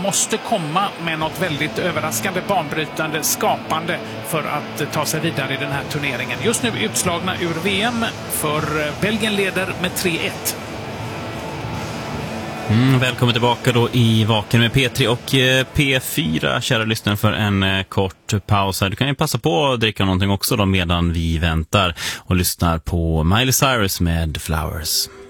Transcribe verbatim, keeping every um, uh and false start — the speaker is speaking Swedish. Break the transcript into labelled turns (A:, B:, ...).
A: måste komma med något väldigt överraskande, banbrytande, skapande för att ta sig vidare i den här turneringen. Just nu utslagna ur V M, för Belgien leder med tre ett.
B: Mm, välkommen tillbaka då i Vaken med P tre och P fyra, kära lyssnare, för en kort paus här. Du kan ju passa på att dricka någonting också då medan vi väntar och lyssnar på Miley Cyrus med Flowers.